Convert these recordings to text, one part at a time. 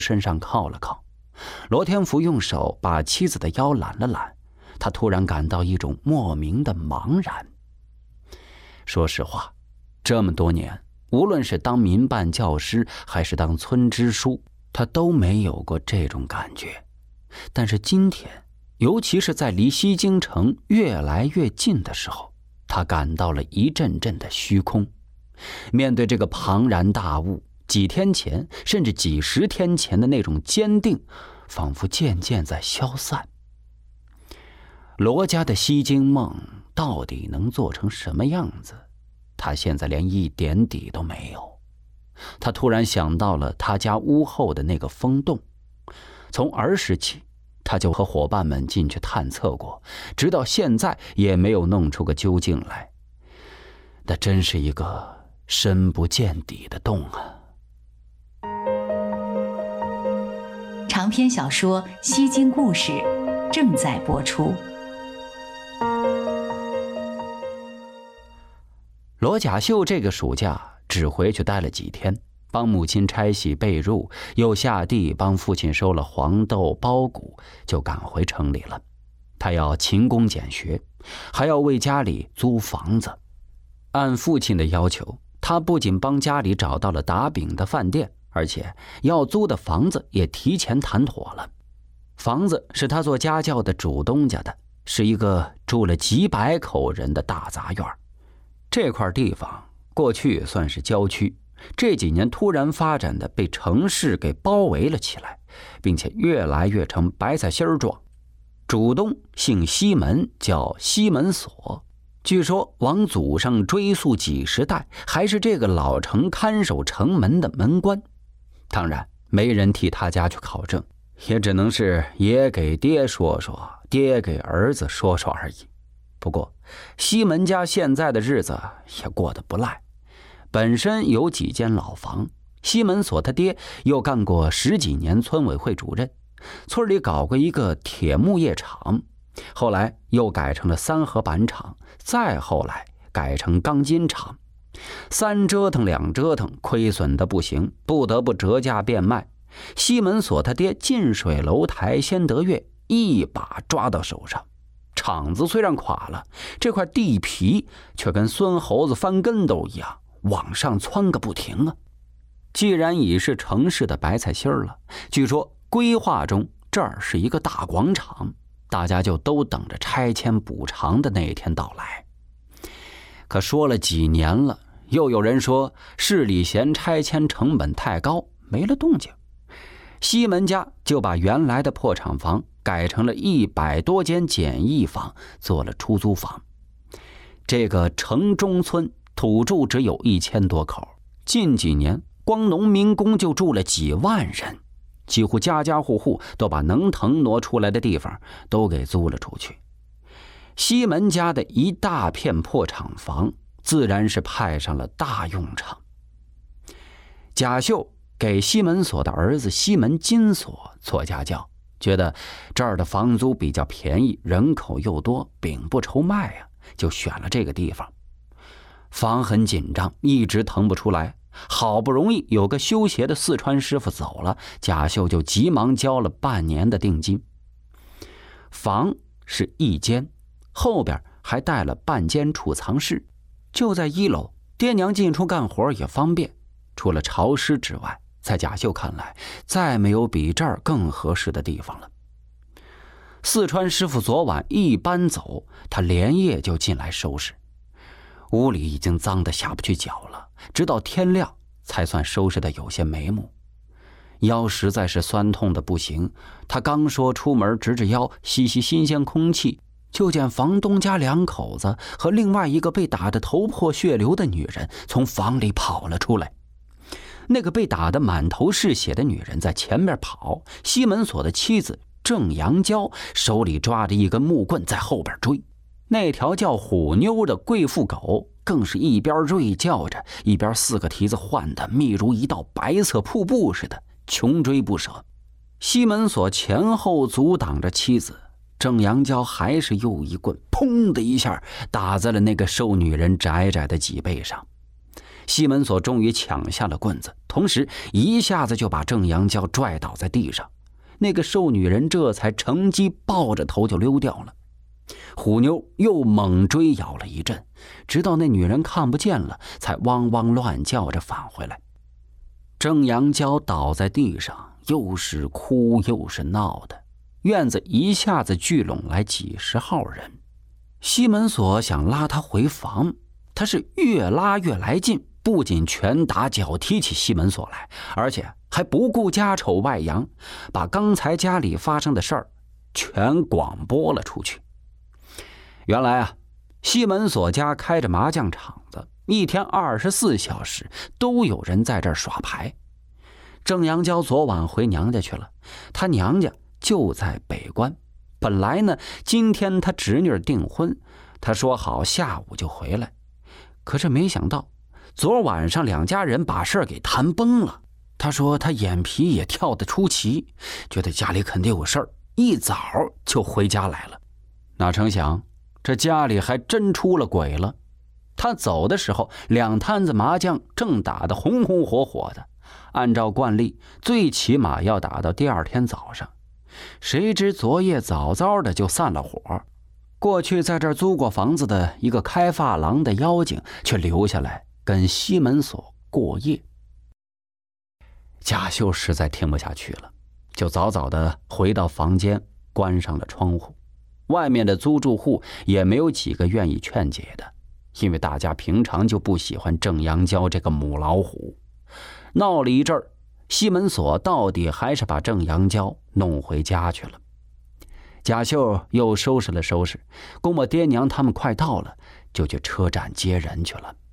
身上靠了靠。罗天福用手把妻子的腰揽了揽，他突然感到一种莫名的茫然。说实话，这么多年，无论是当民办教师还是当村支书，他都没有过这种感觉。但是今天，尤其是在离西京城越来越近的时候，他感到了一阵阵的虚空。面对这个庞然大物，几天前甚至几十天前的那种坚定，仿佛渐渐在消散。罗家的西京梦到底能做成什么样子，他现在连一点底都没有。他突然想到了他家屋后的那个风洞，从儿时起他就和伙伴们进去探测过，直到现在也没有弄出个究竟来。那真是一个深不见底的洞啊！ 长篇小说《西京故事》正在播出。 罗甲秀这个暑假只回去待了几天，帮母亲拆洗被褥，又下地帮父亲收了黄豆包谷，就赶回城里了。他要勤工俭学，还要为家里租房子。按父亲的要求，他不仅帮家里找到了打饼的饭店，而且要租的房子也提前谈妥了。房子是他做家教的主东家的，是一个住了几百口人的大杂院。这块地方过去算是郊区，这几年突然发展的被城市给包围了起来，并且越来越成白菜心状。主东姓西门，叫西门所，据说往祖上追溯几十代，还是这个老城看守城门的门官。当然没人替他家去考证，也只能是爷给爹说说，爹给儿子说说而已。不过西门家现在的日子也过得不赖，本身有几间老房，西门所他爹又干过10几年村委会主任，村里搞过一个铁木业厂，后来又改成了3合板厂，再后来改成钢筋厂。3折腾2折腾，亏损的不行，不得不折价变卖。西门所他爹近水楼台先得月，一把抓到手上。厂子虽然垮了，这块地皮却跟孙猴子翻跟斗一样往上窜个不停啊！既然已是城市的白菜心了，据说规划中这儿是一个大广场，大家就都等着拆迁补偿的那一天到来。可说了几年了，又有人说市里嫌拆迁成本太高，没了动静。西门家就把原来的破厂房改成了100多间简易房，做了出租房。这个城中村土著只有1000多口，近几年光农民工就住了几万人，几乎家家户户都把能腾挪出来的地方都给租了出去。西门家的一大片破厂房自然是派上了大用场。贾秀给西门所的儿子西门金所做家教，觉得这儿的房租比较便宜，人口又多，饼不愁卖啊，就选了这个地方。房很紧张，一直腾不出来，好不容易有个修鞋的四川师傅走了，贾秀就急忙交了半年的定金。房是1间，后边还带了半间储藏室，就在1楼，爹娘进出干活也方便。除了潮湿之外，在贾秀看来，再没有比这儿更合适的地方了。四川师傅昨晚一搬走，他连夜就进来收拾。屋里已经脏得下不去脚了，直到天亮才算收拾得有些眉目。腰实在是酸痛的不行，他刚说出门直直腰吸吸新鲜空气，就见房东家2口子和另外一个被打得头破血流的女人从房里跑了出来。那个被打得满头是血的女人在前面跑，西门所的妻子郑阳娇手里抓着一根木棍在后边追。那条叫虎妞的贵妇狗更是一边锐叫着，一边4个蹄子换得密如一道白色瀑布似的，穷追不舍。西门所前后阻挡着妻子，郑阳娇还是又一棍，砰的一下打在了那个瘦女人窄窄的脊背上。 西门锁终于抢下了棍子，同时一下子就把郑阳娇拽倒在地上。那个瘦女人这才乘机抱着头就溜掉了。虎妞又猛追咬了一阵，直到那女人看不见了，才汪汪乱叫着返回来。郑阳娇倒在地上，又是哭又是闹的，院子一下子聚拢来几十号人。西门锁想拉她回房，他是越拉越来劲，不仅拳打脚踢起西门锁来，而且还不顾家丑外扬，把刚才家里发生的事儿全广播了出去。原来啊，西门锁家开着麻将场子，一天24小时都有人在这儿耍牌。郑阳娇昨晚回娘家去了，她娘家就在北关。本来呢，今天她侄女订婚，她说好下午就回来。可是没想到，昨晚上两家人把事儿给谈崩了。她说她眼皮也跳得出奇，觉得家里肯定有事儿，一早就回家来了。哪成想，这家里还真出了鬼了。他走的时候，两摊子麻将正打得红红火火的，按照惯例，最起码要打到第二天早上。谁知昨夜早早的就散了火。过去在这儿租过房子的一个开发廊的妖精，却留下来跟西门锁过夜。贾秀实在听不下去了，就早早的回到房间，关上了窗户。外面的租住户也没有几个愿意劝解的，因为大家平常就不喜欢郑阳娇这个母老虎。闹了一阵儿，西门锁到底还是把郑阳娇弄回家去了。贾秀又收拾了收拾，估摸爹娘他们快到了，就去车站接人去了。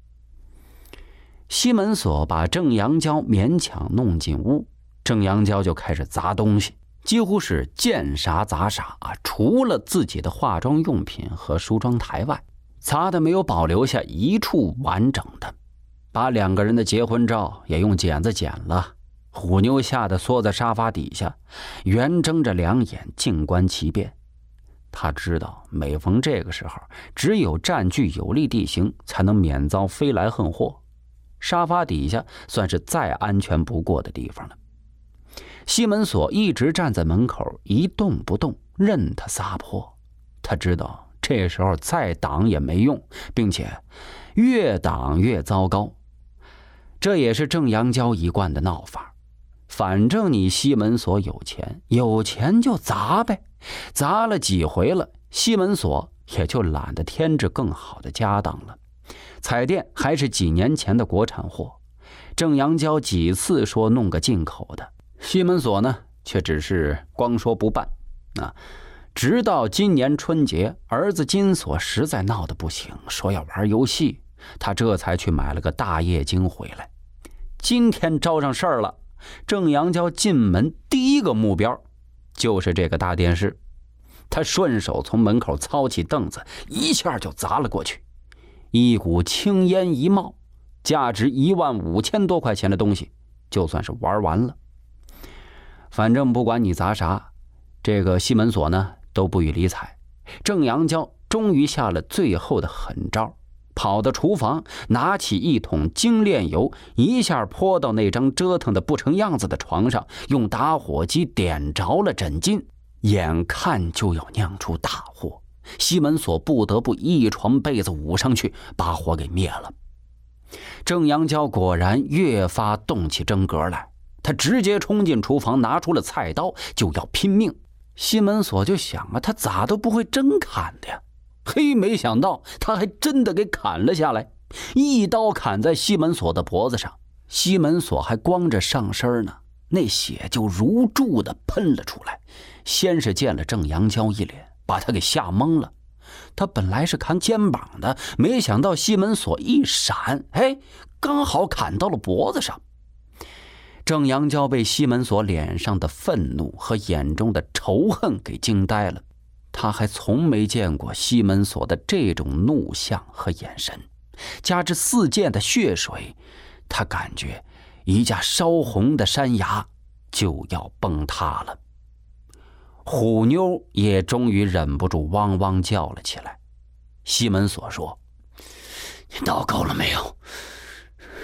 西门锁把郑阳娇勉强弄进屋，郑阳娇就开始砸东西，几乎是见啥砸啥啊！除了自己的化妆用品和梳妆台外，砸的没有保留下一处完整的。把两个人的结婚照也用剪子剪了。虎妞吓得缩在沙发底下，圆睁着两眼，静观其变。他知道每逢这个时候，只有占据有利地形，才能免遭飞来横祸。沙发底下算是再安全不过的地方了。西门锁一直站在门口一动不动，任他撒泼。他知道这时候再挡也没用，并且越挡越糟糕。这也是郑阳娇一贯的闹法。反正你西门锁有钱，有钱就砸呗，砸了几回了，西门锁也就懒得添置更好的家当了。彩电还是几年前的国产货，郑阳娇几次说弄个进口的，西门锁呢却只是光说不办啊。直到今年春节，儿子金锁实在闹得不行，说要玩游戏，他这才去买了个大液晶回来。今天招上事儿了，郑阳娇进门第一个目标就是这个大电视。他顺手从门口操起凳子，一下就砸了过去。一股青烟一冒，价值15000多块钱的东西就算是玩完了。反正不管你砸啥，这个西门锁呢都不予理睬。郑阳娇终于下了最后的狠招，跑到厨房，拿起一桶精炼油，一下泼到那张折腾的不成样子的床上，用打火机点着了枕巾，眼看就要酿出大祸。西门锁不得不一床被子捂上去，把火给灭了。郑阳娇果然越发动起真格来，他直接冲进厨房，拿出了菜刀就要拼命。西门锁就想啊，他咋都不会真砍的呀？嘿，没想到他还真的给砍了下来，一刀砍在西门锁的脖子上。西门锁还光着上身呢，那血就如注的喷了出来。先是见了郑阳娇一脸，把他给吓懵了。他本来是砍肩膀的，没想到西门锁一闪，刚好砍到了脖子上。郑阳娇被西门锁脸上的愤怒和眼中的仇恨给惊呆了。他还从没见过西门锁的这种怒相和眼神，加之四溅的血水，他感觉一架烧红的山崖就要崩塌了。虎妞也终于忍不住汪汪叫了起来。西门锁说：“你闹够了没有？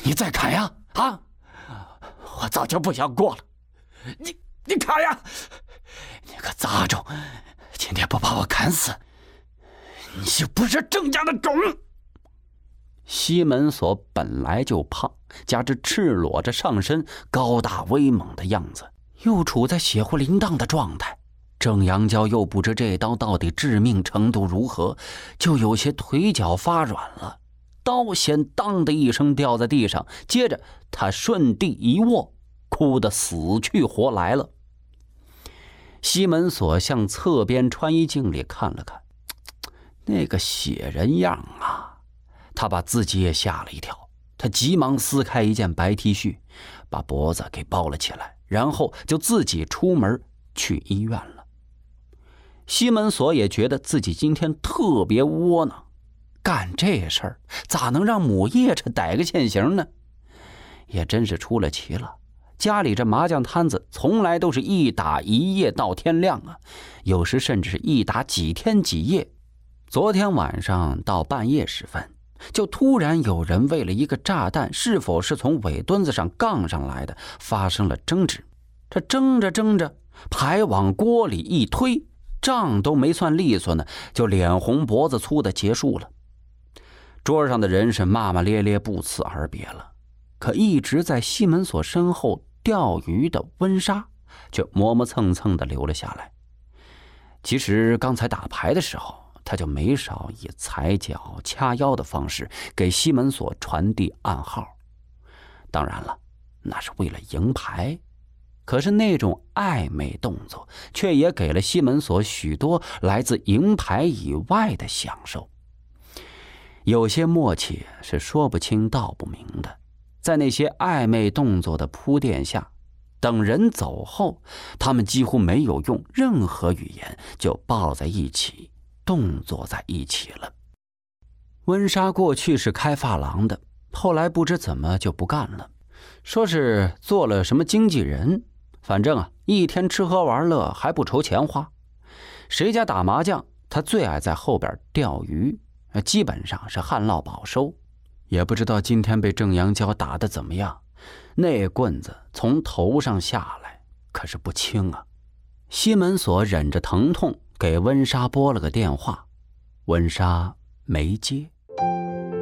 你再砍呀！啊！我早就不想过了。你砍呀！你个杂种，今天不把我砍死，你就不是郑家的种。西门锁本来就胖，加之赤裸着上身，高大威猛的样子，又处在血乎淋荡的状态。郑阳娇又不知这刀到底致命程度如何，就有些腿脚发软了。刀先当的一声掉在地上，接着他顺地一握，哭得死去活来了。西门锁向侧边穿衣镜里看了看，那个血人样啊，他把自己也吓了一跳。他急忙撕开一件白 T 恤，把脖子给包了起来，然后就自己出门去医院了。西门锁也觉得自己今天特别窝囊，干这事儿咋能让母夜叉逮个现行呢？也真是出了奇了，家里这麻将摊子从来都是一打一夜到天亮啊，有时甚至是一打几天几夜。昨天晚上到半夜时分，就突然有人为了一个炸弹是否是从尾墩子上杠上来的发生了争执。这争着争着，牌往锅里一推，账都没算利索呢，就脸红脖子粗的结束了。桌上的人是骂骂咧咧，不辞而别了。可一直在西门锁身后钓鱼的温莎却磨磨蹭蹭的留了下来。其实刚才打牌的时候，他就没少以踩脚掐腰的方式给西门锁传递暗号，当然了，那是为了赢牌。可是那种暧昧动作却也给了西门锁许多来自赢牌以外的享受。有些默契是说不清道不明的，在那些暧昧动作的铺垫下，等人走后，他们几乎没有用任何语言就抱在一起，动作在一起了。温莎过去是开发廊的，后来不知怎么就不干了，说是做了什么经纪人，反正啊，一天吃喝玩乐还不愁钱花。谁家打麻将，他最爱在后边钓鱼，基本上是旱涝保收。也不知道今天被郑阳娇打得怎么样，那棍子从头上下来可是不轻啊。西门锁忍着疼痛给温莎拨了个电话，温莎没接。